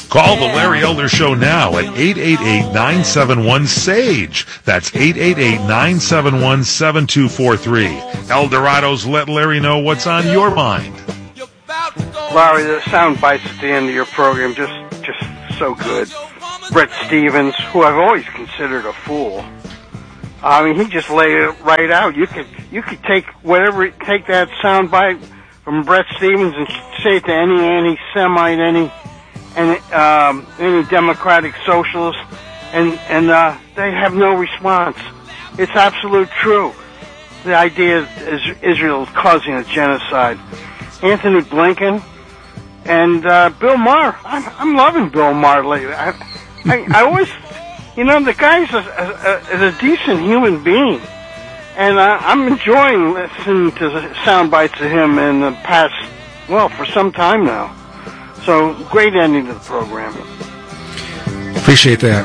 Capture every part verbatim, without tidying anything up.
Call the Larry Elder Show now at eight eight eight, nine seven one, S A G E. That's eight eight eight, nine seven one, seven two four three. El Dorado's Let Larry Know What's on Your Mind. Larry, the sound bites at the end of your program, just just so good. Brett Stevens, who I've always considered a fool. I mean, he just laid it right out. You could you could take whatever, take that sound bite from Brett Stevens and say it to any anti-Semite, any any um, any Democratic Socialist, and and uh, they have no response. It's absolute true. The idea is Israel is causing a genocide. Anthony Blinken and uh, Bill Maher. I'm, I'm loving Bill Maher lately. I, I, I always, you know, the guy's a, a, a, a decent human being, and uh, I'm enjoying listening to the sound bites of him in the past, well, for some time now. So, great ending to the program. Appreciate that.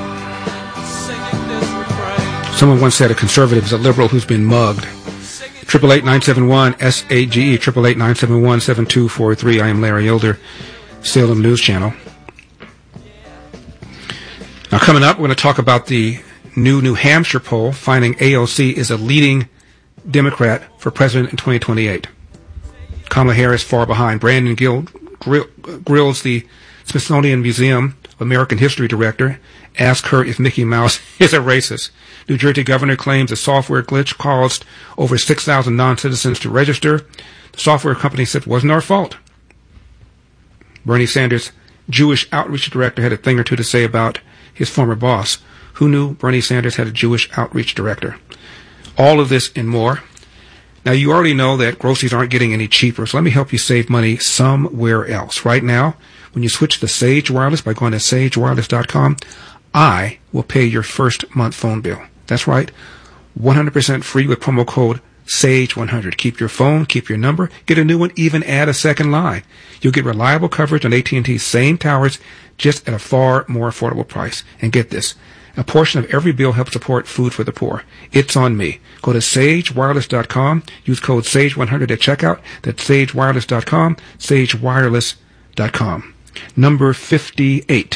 Someone once said a conservative is a liberal who's been mugged. Triple eight nine seven one S A G E, triple eight nine seven one seven two four three. I am Larry Elder, Salem News Channel. Now, coming up, we're going to talk about the new New Hampshire poll finding A O C is a leading Democrat for president in twenty twenty-eight. Kamala Harris far behind. Brandon Gill grill, grills the Smithsonian Museum of American History director, asks her if Mickey Mouse is a racist. New Jersey governor claims a software glitch caused over six thousand non-citizens to register. The software company said it wasn't our fault. Bernie Sanders' Jewish outreach director had a thing or two to say about his former boss. Who knew Bernie Sanders had a Jewish outreach director? All of this and more. Now, you already know that groceries aren't getting any cheaper, so let me help you save money somewhere else. Right now, when you switch to Sage Wireless by going to sage wireless dot com, I will pay your first month phone bill. That's right, one hundred percent free with promo code sage one hundred. Keep your phone, keep your number, get a new one, even add a second line. You'll get reliable coverage on A T and T's same towers, just at a far more affordable price. And get this, a portion of every bill helps support food for the poor. It's on me. Go to sage wireless dot com, use code sage one hundred at checkout. That's sage wireless dot com, sage wireless dot com. Number fifty-eight.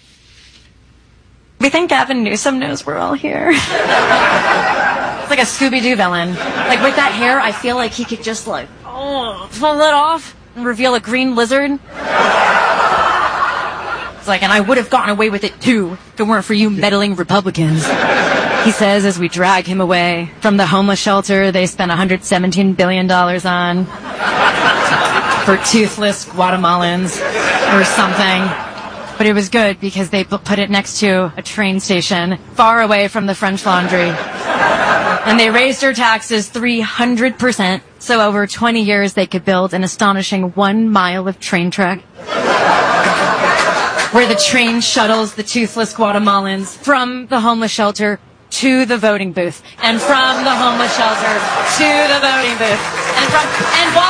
We think Gavin Newsom knows we're all here. It's like a Scooby-Doo villain. Like, with that hair, I feel like he could just, like, oh, pull it off and reveal a green lizard. It's like, and I would have gotten away with it, too, if it weren't for you meddling Republicans. He says as we drag him away from the homeless shelter they spent one hundred seventeen billion dollars on for toothless Guatemalans or something. But it was good because they put it next to a train station far away from the French Laundry. And they raised their taxes three hundred percent. So over twenty years, they could build an astonishing one mile of train track where the train shuttles the toothless Guatemalans from the homeless shelter to the voting booth, and from the homeless shelter to the voting booth, and from and while